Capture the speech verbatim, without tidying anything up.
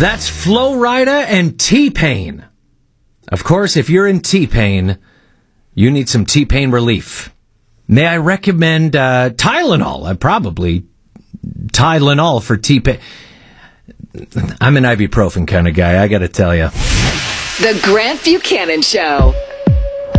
That's Flo Rida and T-Pain. Of course, if you're in T-Pain, you need some T-Pain relief. May I recommend uh, Tylenol? Uh, probably Tylenol for T-Pain. I'm an ibuprofen kind of guy, I gotta tell you. The Grant Buchanan Show.